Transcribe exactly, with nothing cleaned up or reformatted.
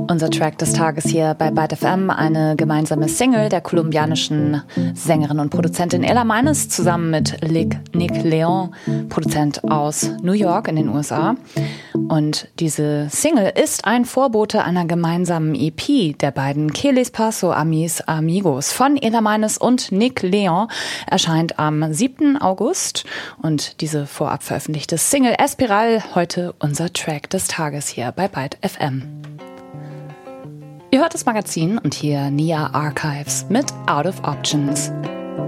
Unser Track des Tages hier bei Byte F M, eine gemeinsame Single der kolumbianischen Sängerin und Produzentin Ella Meines zusammen mit Nick Leon, Produzent aus New York in den U S A. Und diese Single ist ein Vorbote einer gemeinsamen E P der beiden, Que les paso a mis amigos, von Ella Meines und Nick Leon, erscheint am siebten August. Und diese vorab veröffentlichte Single Espiral, heute unser Track des Tages hier bei Byte F M. Ihr hört das Magazin und hier Nia Archives mit Out of Options.